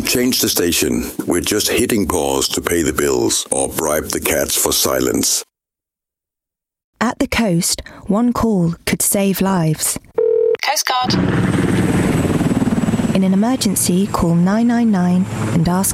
change the station. We're just hitting pause to pay the bills or bribe the cats for silence. At the coast, one call could save lives. Coast Guard. In an emergency, call 999 and ask